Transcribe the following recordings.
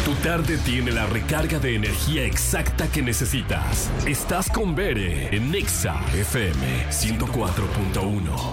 Tu tarde tiene la recarga de energía exacta que necesitas. Estás con Bere en Nexa FM 104.1.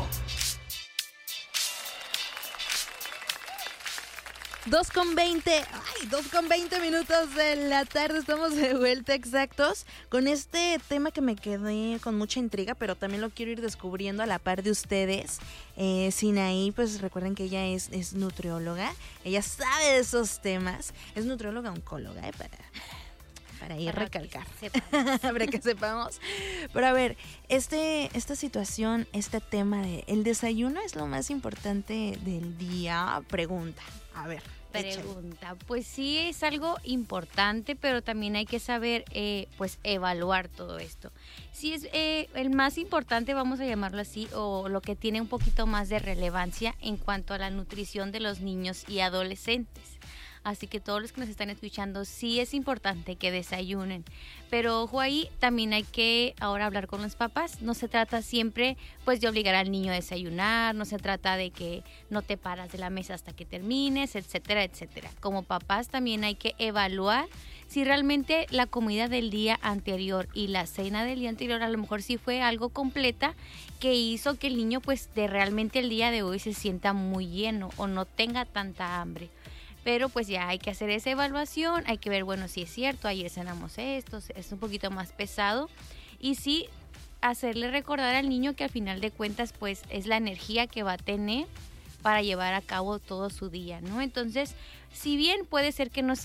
2:20 minutos de la tarde, estamos de vuelta exactos con este tema que me quedé con mucha intriga, pero también lo quiero ir descubriendo a la par de ustedes. Sinaí, pues recuerden que ella es nutrióloga, ella sabe de esos temas, es nutrióloga oncóloga, para ir recalcar, para que sepamos. Pero a ver, esta situación, este tema de el desayuno es lo más importante del día, pregunta, a ver. Pregunta, pues sí es algo importante, pero también hay que saber, pues evaluar todo esto. Si es el más importante, vamos a llamarlo así, o lo que tiene un poquito más de relevancia en cuanto a la nutrición de los niños y adolescentes. Así que todos los que nos están escuchando, sí es importante que desayunen. Pero ojo ahí, también hay que ahora hablar con los papás. No se trata siempre pues de obligar al niño a desayunar, no se trata de que no te paras de la mesa hasta que termines, etcétera, etcétera. Como papás también hay que evaluar si realmente la comida del día anterior y la cena del día anterior a lo mejor sí fue algo completa que hizo que el niño pues de realmente el día de hoy se sienta muy lleno o no tenga tanta hambre. Pero pues ya hay que hacer esa evaluación, hay que ver, bueno, si es cierto, ayer cenamos esto, es un poquito más pesado. Y sí, hacerle recordar al niño que al final de cuentas pues es la energía que va a tener para llevar a cabo todo su día, ¿no? Entonces, si bien puede ser que no